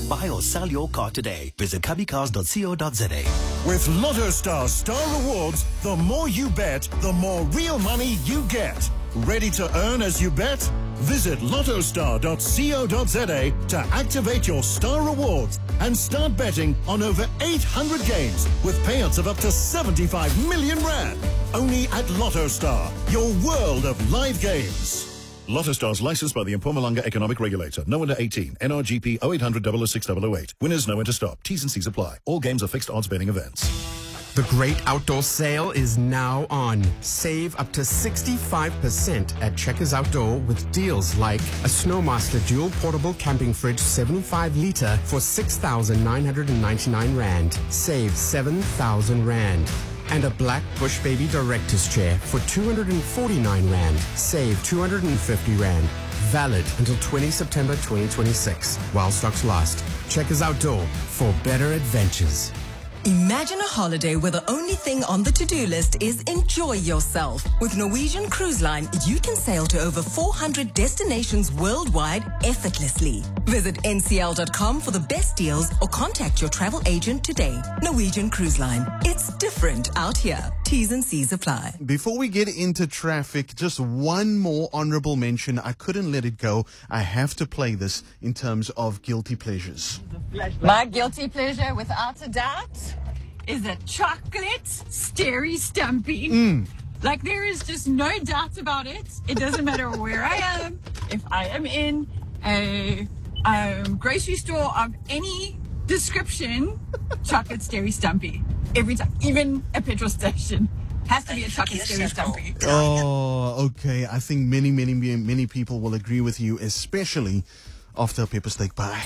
Buy or sell your car today. Visit cabicars.co.za. With Lotto Star Star Rewards, the more you bet, the more real money you get. Ready to earn as you bet? Visit lottostar.co.za to activate your Star Rewards and start betting on over 800 games with payouts of up to 75 million rand. Only at Lotto Star, your world of live games. Lotto Stars licensed by the Mpumalanga Economic Regulator. No under 18. NRGP 0800 006 008. Winners know when to stop. T's and C's apply. All games are fixed odds betting events. The Great Outdoor Sale is now on. Save up to 65% at Checkers Outdoor with deals like a Snowmaster Dual Portable Camping Fridge 75-litre for 6,999 Rand. Save 7,000 Rand. And a Black Bush Baby Director's Chair for 249 Rand. Save 250 Rand. Valid until 20 September 2026 while stocks last. Checkers Outdoor for better adventures. Imagine a holiday where the only thing on the to-do list is enjoy yourself. With Norwegian Cruise Line, you can sail to over 400 destinations worldwide effortlessly. Visit ncl.com for the best deals or contact your travel agent today. Norwegian Cruise Line. It's different out here. T's and C's apply. Before we get into traffic, just one more honorable mention. I couldn't let it go. I have to play this in terms of guilty pleasures. My guilty pleasure, without a doubt, is a chocolate Steri Stumpy. Like, there is just no doubt about it. It doesn't matter where I am. If I am in a grocery store of any description, chocolate Steri Stumpy. Every time, even a petrol station. Has to be a chocolate Steri Stumpy. Oh, okay. I think many people will agree with you, especially after a pepper steak pie.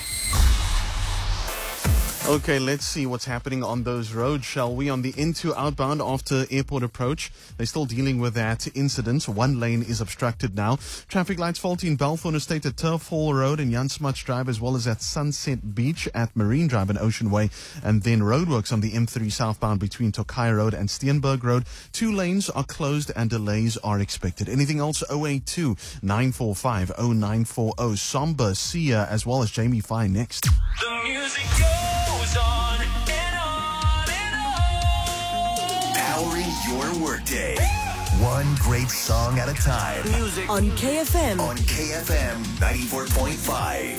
Okay, let's see what's happening on those roads, shall we? On the into outbound after airport approach, they're still dealing with that incident. One lane is obstructed now. Traffic lights faulty in Balfour Estate at Turf Hall Road and Jan Smuts Drive, as well as at Sunset Beach at Marine Drive and Ocean Way. And then roadworks on the M3 southbound between Tokai Road and Steenberg Road. 2 lanes are closed and delays are expected. Anything else? 082 945 0940. Somber, Sia, as well as Jamie Fye next. The music goes on and on and on. Powering your workday. One great song at a time. On KFM. On KFM 94.5.